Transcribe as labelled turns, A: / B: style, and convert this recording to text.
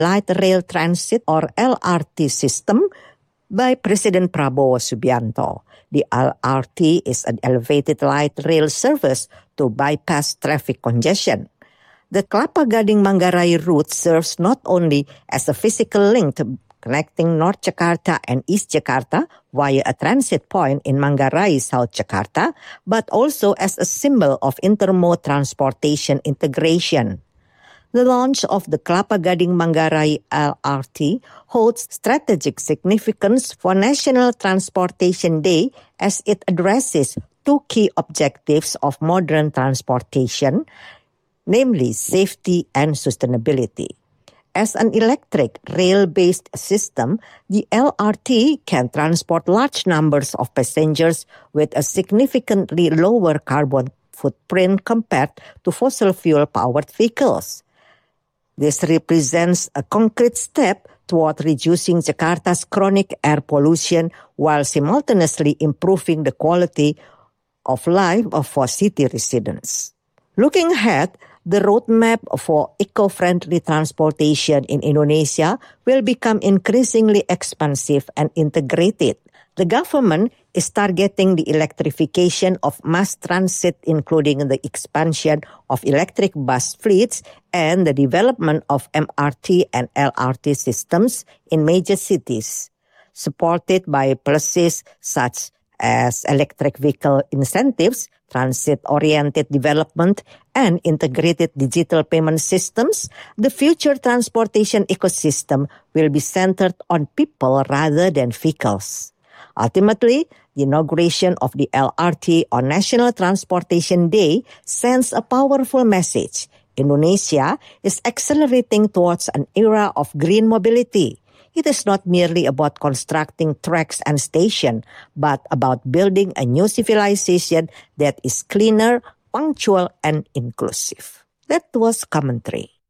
A: light rail transit or LRT system by President Prabowo Subianto. The LRT is an elevated light rail service to bypass traffic congestion. The Kelapa Gading-Manggarai route serves not only as a physical link connecting North Jakarta and East Jakarta via a transit point in Manggarai, South Jakarta, but also as a symbol of intermode transportation integration. The launch of the Kelapa Gading-Manggarai LRT holds strategic significance for National Transportation Day as it addresses two key objectives of modern transportation, namely safety and sustainability. As an electric rail-based system, the LRT can transport large numbers of passengers with a significantly lower carbon footprint compared to fossil fuel-powered vehicles. This represents a concrete step toward reducing Jakarta's chronic air pollution while simultaneously improving the quality of life for city residents. Looking ahead, the roadmap for eco-friendly transportation in Indonesia will become increasingly expansive and integrated. The government is targeting the electrification of mass transit, including the expansion of electric bus fleets and the development of MRT and LRT systems in major cities, supported by policies such as electric vehicle incentives, transit-oriented development, and integrated digital payment systems. The future transportation ecosystem will be centered on people rather than vehicles. Ultimately, the inauguration of the LRT on National Transportation Day sends a powerful message. Indonesia is accelerating towards an era of green mobility. It is not merely about constructing tracks and stations, but about building a new civilization that is cleaner, punctual, and inclusive. That was commentary.